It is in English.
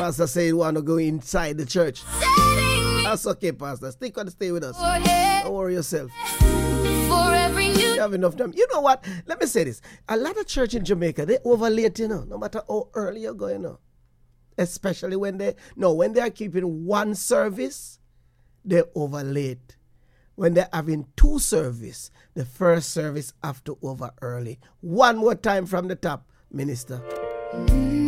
Pastor say you want to go inside the church. That's okay, Pastor. Stay with us. Don't worry yourself. You have enough time. You know what? Let me say this. A lot of church in Jamaica, they overlate, no matter how early you're going, especially when they are keeping one service, they overlate. When they're having two service, the first service have to over early. One more time from the top, minister.